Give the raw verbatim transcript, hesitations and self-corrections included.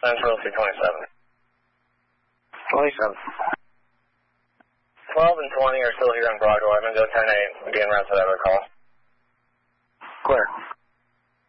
Central two twenty-seven. twenty-seven. twelve and twenty are still here on Broadway. I'm going to go ten eight. Again, rest of that call. Clear.